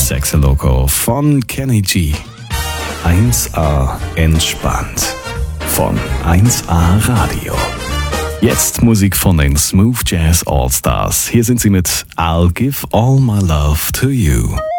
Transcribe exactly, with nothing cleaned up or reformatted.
Sexy Loco von Kenny G. eins A entspannt von eins A Radio. Jetzt Musik von den Smooth Jazz All Stars. Hier sind sie mit I'll Give All My Love to You.